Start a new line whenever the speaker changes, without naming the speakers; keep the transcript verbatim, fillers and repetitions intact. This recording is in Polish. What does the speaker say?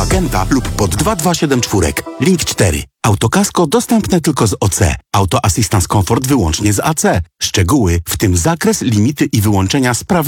agenta lub pod dwa dwa siedem cztery. Link cztery. Autokasko dostępne tylko z O C. Auto Assistance Comfort wyłącznie z A C. Szczegóły, w tym zakres, limity i wyłączenia sprawdź